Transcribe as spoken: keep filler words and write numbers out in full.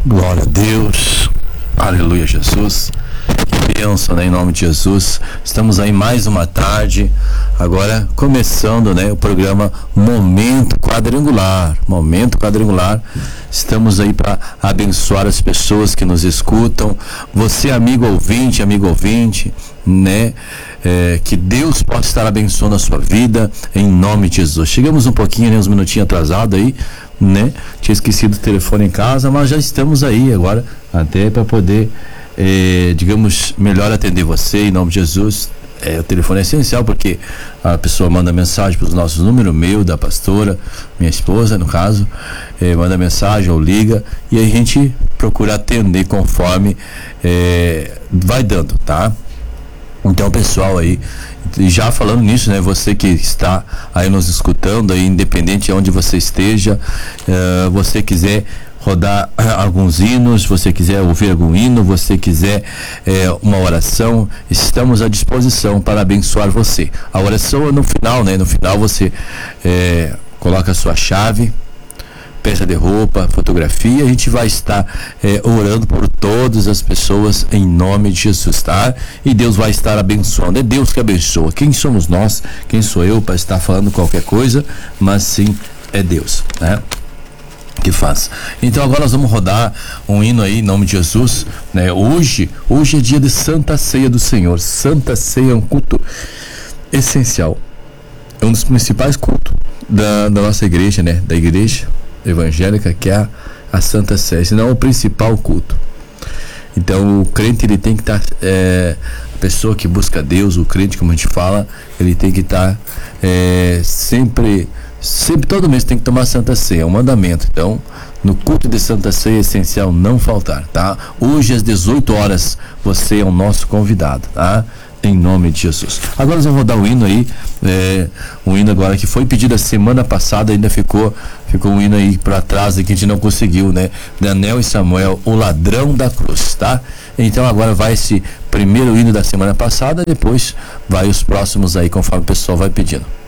Glória a Deus, aleluia, Jesus, que bênção, né, em nome de Jesus. Estamos aí mais uma tarde, agora começando, né, o programa Momento Quadrangular, Momento Quadrangular. Estamos aí para abençoar as pessoas que nos escutam, você amigo ouvinte, amigo ouvinte, né, é, que Deus possa estar abençoando a sua vida, em nome de Jesus. Chegamos um pouquinho, né, uns minutinhos atrasado aí, né? Tinha esquecido o telefone em casa, mas já estamos aí agora, até para poder, eh, digamos, melhor atender você, em nome de Jesus. É, o telefone é essencial porque a pessoa manda mensagem para os nossos números, meu, da pastora, minha esposa, no caso, eh, manda mensagem ou liga, e aí a gente procura atender conforme eh, vai dando, tá? Então, pessoal, aí, já falando nisso, né, você que está aí nos escutando, aí, independente de onde você esteja, uh, você quiser rodar alguns hinos, você quiser ouvir algum hino, você quiser eh, uma oração, estamos à disposição para abençoar você. A oração é no final, né, no final você eh, coloca a sua chave, peça de roupa, fotografia, a gente vai estar é, orando por todas as pessoas em nome de Jesus, tá? E Deus vai estar abençoando, é Deus que abençoa. Quem somos nós? Quem sou eu para estar falando qualquer coisa? Mas sim, é Deus, né? Que faz. Então agora nós vamos rodar um hino aí em nome de Jesus, né? Hoje, hoje é dia de Santa Ceia do Senhor. Santa Ceia é um culto essencial, é um dos principais cultos da, da nossa igreja, né? Da igreja evangélica, que é a, a Santa Ceia, senão é o principal culto. Então o crente, ele tem que estar, tá, é, a pessoa que busca Deus, o crente, como a gente fala, ele tem que estar tá, é, sempre, sempre, todo mês tem que tomar Santa Ceia, é um mandamento. Então no culto de Santa Ceia é essencial não faltar, tá? Hoje às dezoito horas você é o nosso convidado, tá? Em nome de Jesus. Agora nós vamos rodar o hino aí, é, um hino agora que foi pedido a semana passada, ainda ficou ficou um hino aí para trás, que a gente não conseguiu, né? Daniel e Samuel, o ladrão da cruz, tá? Então agora vai esse primeiro hino da semana passada, depois vai os próximos aí, conforme o pessoal vai pedindo.